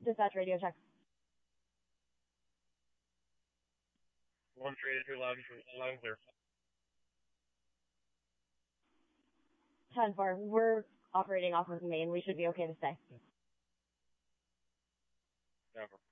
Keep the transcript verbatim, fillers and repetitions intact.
Dispatch radio check. one three eight two, loud and clear. ten four, we're operating off of Main. We should be okay to stay. Never.